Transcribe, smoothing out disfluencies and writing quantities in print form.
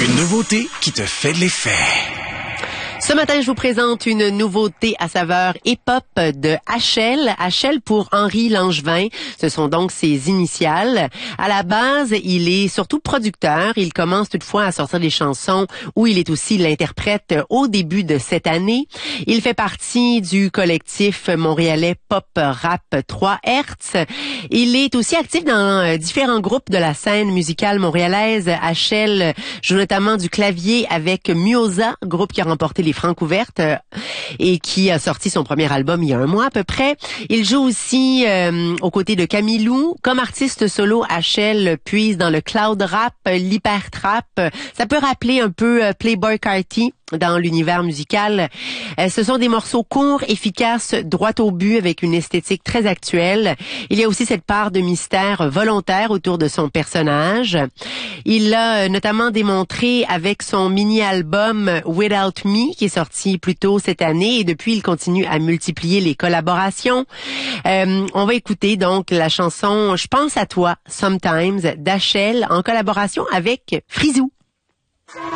Une nouveauté qui te fait de l'effet. Ce matin, je vous présente une nouveauté à saveur hip-hop de HL. HL pour Henri Langevin. Ce sont donc ses initiales. À la base, il est surtout producteur. Il commence toutefois à sortir des chansons où il est aussi l'interprète au début de cette année. Il fait partie du collectif montréalais Pop Rap 3 Hertz. Il est aussi actif dans différents groupes de la scène musicale montréalaise. HL joue notamment du clavier avec Muoza, groupe qui a remporté les Francouvertes et qui a sorti son premier album il y a un mois à peu près. Il joue aussi aux côtés de Camilou. Comme artiste solo, HL puise dans le cloud rap, l'hyper trap. Ça peut rappeler un peu Playboi Carti dans l'univers musical. Ce sont des morceaux courts, efficaces, droit au but, avec une esthétique très actuelle. Il y a aussi cette part de mystère volontaire autour de son personnage. Il l'a notamment démontré avec son mini-album Without Me, qui est sorti plus tôt cette année, et depuis, il continue à multiplier les collaborations. On va écouter donc la chanson « Je pense à toi, Sometimes » d'HL en collaboration avec Frizou.